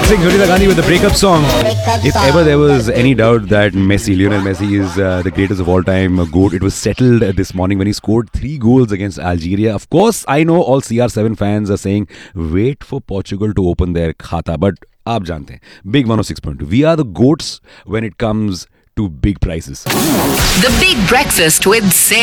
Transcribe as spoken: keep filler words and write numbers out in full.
Blessing, Sunita Gandhi with the breakup song. If ever there was any doubt that Messi, Lionel Messi is uh, the greatest of all time, a GOAT, it was settled this morning when he scored three goals against Algeria. Of course, I know all C R seven fans are saying, wait for Portugal to open their khata. But aap jante hain, Big one oh six point two. We are the GOATs when it comes to big prices. The Big Breakfast with Sid.